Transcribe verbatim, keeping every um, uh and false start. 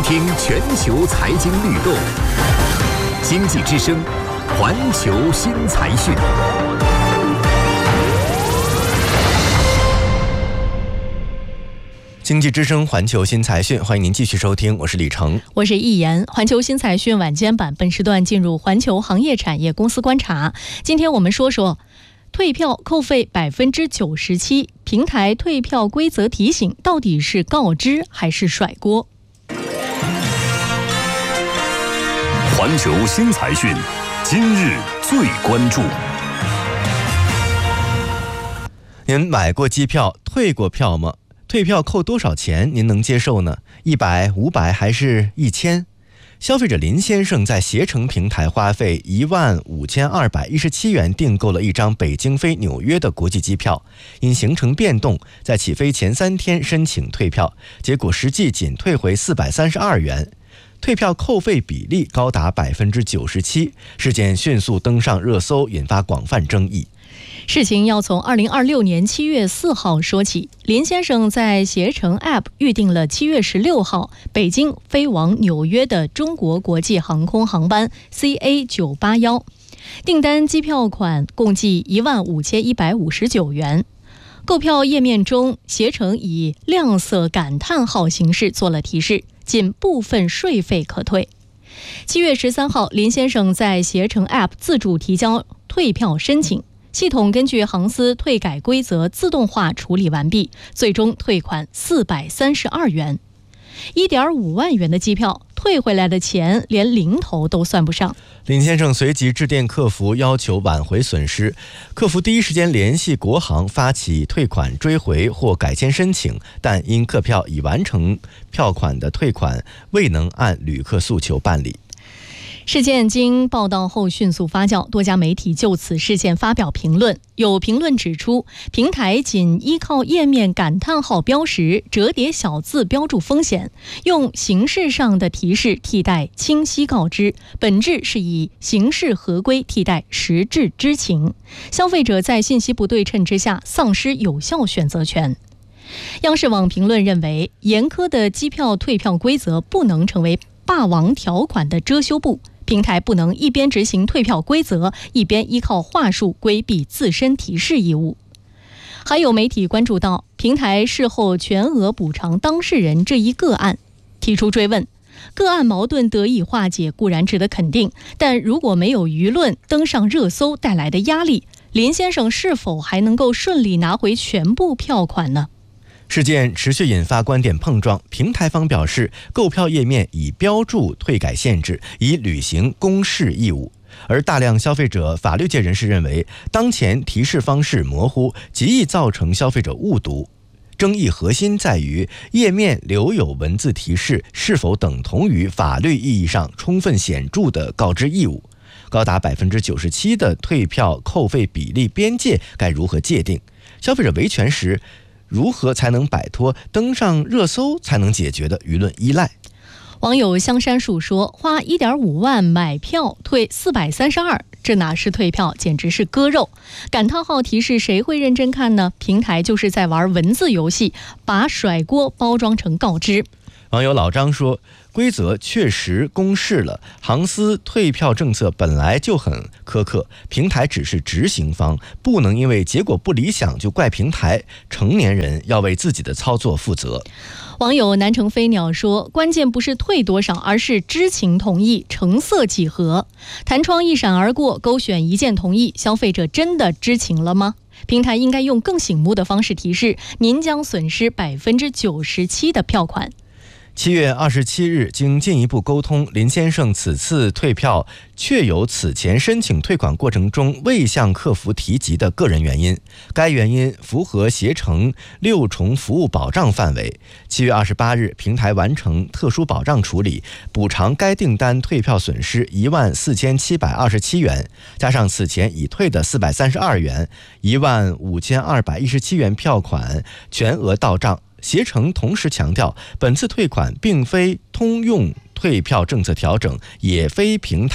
听全球财经律动，经济之声，环球新财讯。 经济之声环球新财讯，欢迎您继续收听，我是李成， 我是易言。环球新财讯晚间版本时段进入环球行业产业公司观察。今天我们说说退票扣费百分之九十七，平台退票规则提醒到底是告知还是甩锅？ 环球新财讯，今日最关注。 您买过机票，退过票吗？退票扣多少钱您能接受呢？一百、五百还是一千？消费者林先生在携程平台花费一万五千二百一十七元订购了一张北京飞纽约的国际机票，因行程变动，在起飞前三天申请退票，结果实际仅退回四百三十二元，退票扣费比例高达百分之九十七，事件迅速登上热搜，引发广泛争议。 事情要从二零二六年七月四号说起。林先生在携程 App 预订了七月十六号北京飞往纽约的中国国际航空航班 C A 九八一，订单机票款共计一万五千一百五十九元。购票页面中，携程以亮色感叹号形式做了提示，仅部分税费可退。七月十三号，林先生在携程 App 自主提交退票申请。系统根据航司退改规则自动化处理完毕，最终退款四百三十二元。一点五万元的机票退回来的钱连零头都算不上。 林先生随即致电客服要求挽回损失，客服第一时间联系国航发起退款追回或改签申请，但因客票已完成，票款的退款未能按旅客诉求办理。 事件经报道后迅速发酵，多家媒体就此事件发表评论。有评论指出，平台仅依靠页面感叹号标识、折叠小字标注风险，用形式上的提示替代清晰告知，本质是以形式合规替代实质知情，消费者在信息不对称之下丧失有效选择权。央视网评论认为，严苛的机票退票规则不能成为霸王条款的遮羞布，平台不能一边执行退票规则，一边依靠话术规避自身提示义务。还有媒体关注到平台事后全额补偿当事人这一个案，提出追问。个案矛盾得以化解固然值得肯定，但如果没有舆论登上热搜带来的压力，林先生是否还能够顺利拿回全部票款呢？ 事件持续引发观点碰撞，平台方表示购票页面已标注退改限制，已履行公示义务，而大量消费者法律界人士认为当前提示方式模糊，极易造成消费者误读。争议核心在于页面留有文字提示是否等同于法律意义上充分显著的告知义务，高达百分之九十七的退票扣费比例边界该如何界定？消费者维权时如何才能摆脱登上热搜才能解决的舆论依赖？ 网友香山树说，花 一点五万买票退四百三十二，这哪是退票，简直是割肉。感叹号提示谁会认真看呢？平台就是在玩文字游戏，把甩锅包装成告知。 网友老张说，规则确实公示了，航司退票政策本来就很苛刻，平台只是执行方，不能因为结果不理想就怪平台，成年人要为自己的操作负责。 网友南城飞鸟说，关键不是退多少，而是知情同意，成色几何。弹窗一闪而过，勾选一键同意，消费者真的知情了吗？平台应该用更醒目的方式提示，您将损失百分之九十七的票款。 七月二十七日，经进一步沟通，林先生此次退票确有此前申请退款过程中未向客服提及的个人原因，该原因符合携程六重服务保障范围。七月二十八日，平台完成特殊保障处理，补偿该订单退票损失一万四千七百二十七元，加上此前已退的四百三十二元，一万五千二百一十七元票款全额到账。携程同时强调，本次退款并非通用退票政策调整，也非平台